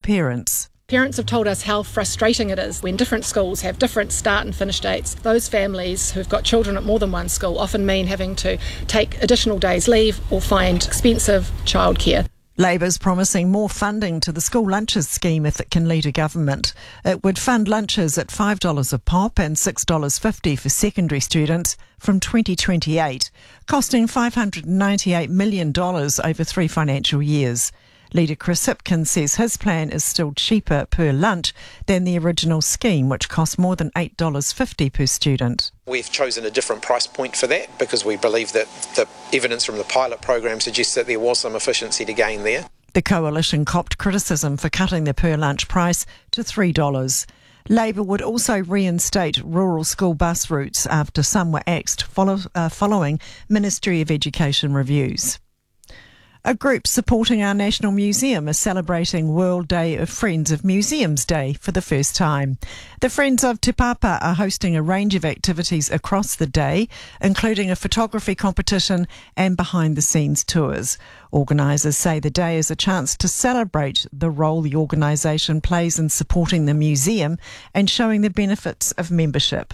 parents. Parents have told us how frustrating it is when different schools have different start and finish dates. Those families who've got children at more than one school often mean having to take additional days' leave or find expensive childcare. Labour's promising more funding to the school lunches scheme if it can lead a government. It would fund lunches at $5 a pop and $6.50 for secondary students from 2028, costing $598 million over 3 financial years. Leader Chris Hipkins says his plan is still cheaper per lunch than the original scheme, which cost more than $8.50 per student. We've chosen a different price point for that because we believe that the evidence from the pilot program suggests that there was some efficiency to gain there. The coalition copped criticism for cutting the per lunch price to $3. Labour would also reinstate rural school bus routes after some were axed following Ministry of Education reviews. A group supporting our National Museum is celebrating World Day of Friends of Museums Day for the first time. The Friends of Te Papa are hosting a range of activities across the day, including a photography competition and behind-the-scenes tours. Organisers say the day is a chance to celebrate the role the organisation plays in supporting the museum and showing the benefits of membership.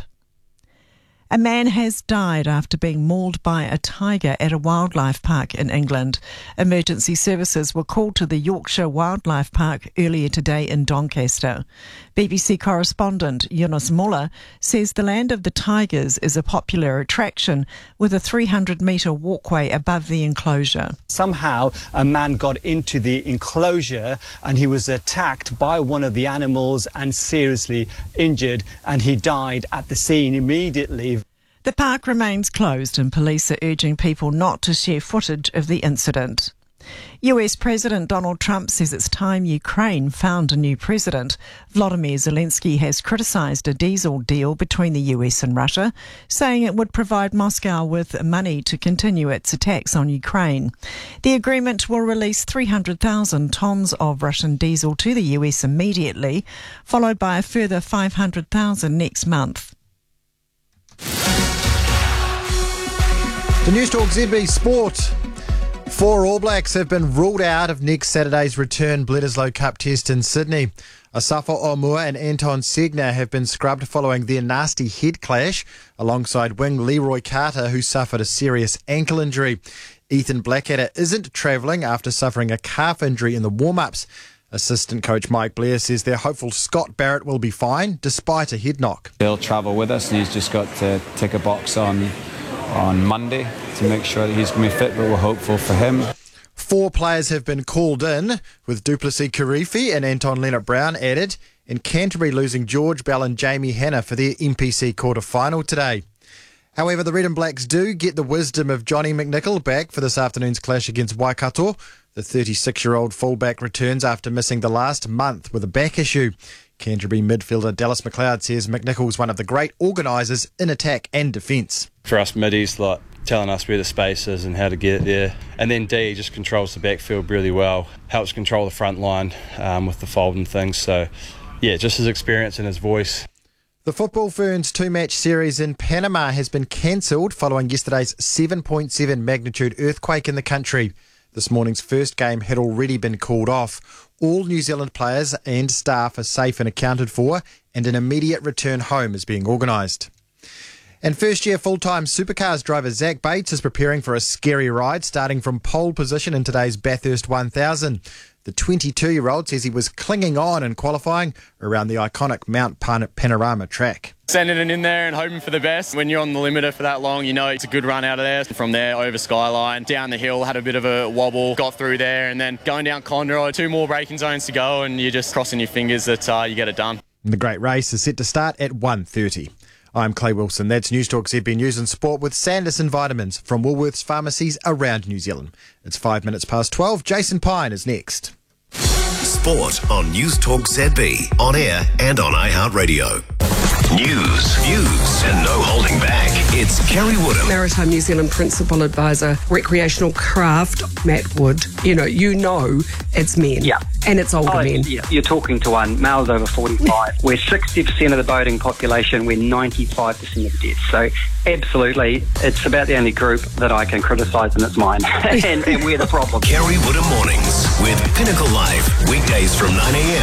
A man has died after being mauled by a tiger at a wildlife park in England. Emergency services were called to the Yorkshire Wildlife Park earlier today in Doncaster. BBC correspondent Yunus Muller says the Land of the Tigers is a popular attraction with a 300-metre walkway above the enclosure. Somehow a man got into the enclosure and he was attacked by one of the animals and seriously injured, and he died at the scene immediately. The park remains closed and police are urging people not to share footage of the incident. US President Donald Trump says it's time Ukraine found a new president. Volodymyr Zelensky has criticised a diesel deal between the US and Russia, saying it would provide Moscow with money to continue its attacks on Ukraine. The agreement will release 300,000 tonnes of Russian diesel to the US immediately, followed by a further 500,000 next month. The News Talk ZB Sport. 4 All Blacks have been ruled out of next Saturday's return Bledisloe Cup test in Sydney. Asafo Aumua and Anton Segner have been scrubbed following their nasty head clash, alongside wing Leroy Carter, who suffered a serious ankle injury. Ethan Blackadder isn't travelling after suffering a calf injury in the warm-ups. Assistant coach Mike Blair says they're hopeful Scott Barrett will be fine, despite a head knock. He'll travel with us and he's just got to tick a box on Monday to make sure that he's going to be fit, but we're hopeful for him. 4 players have been called in, with Duplessis Kirifi and Anton Leonard-Brown added, and Canterbury losing George Bell and Jamie Hanna for their NPC quarter-final today. However, the Red and Blacks do get the wisdom of Johnny McNichol back for this afternoon's clash against Waikato. The 36-year-old fullback returns after missing the last month with a back issue. Canterbury midfielder Dallas McLeod says McNichol's one of the great organisers in attack and defence. For us middies, like telling us where the space is and how to get it there. And then D just controls the backfield really well, helps control the front line with the fold and things. So, yeah, just his experience and his voice. The Football Ferns 2-match series in Panama has been cancelled following yesterday's 7.7 magnitude earthquake in the country. This morning's first game had already been called off. All New Zealand players and staff are safe and accounted for, and an immediate return home is being organised. And first-year full-time supercars driver Zach Bates is preparing for a scary ride, starting from pole position in today's Bathurst 1000. The 22-year-old says he was clinging on in qualifying around the iconic Mount Panorama track. Sending it in there and hoping for the best. When you're on the limiter for that long, you know it's a good run out of there. From there, over Skyline, down the hill, had a bit of a wobble, got through there, and then going down Conroy, 2 more braking zones to go, and you're just crossing your fingers that you get it done. The great race is set to start at 1:30. I'm Clay Wilson. That's News Talk ZB News and Sport with Sanderson Vitamins from Woolworths pharmacies around New Zealand. It's 5 minutes past 12. Jason Pine is next. Sport on News Talk ZB, on air and on iHeartRadio. News, views and no holding back. It's Kerry Woodham. Maritime New Zealand Principal Advisor, Recreational Craft, Matt Wood. You know it's men. Yeah. And it's older men. Yeah. You're talking to one, males over 45. We're 60% of the boating population. We're 95% of the deaths. So absolutely, it's about the only group that I can criticise, and it's mine. and we're the problem. Kerry Woodham Mornings with Pinnacle Live. Weekdays from 9 a.m.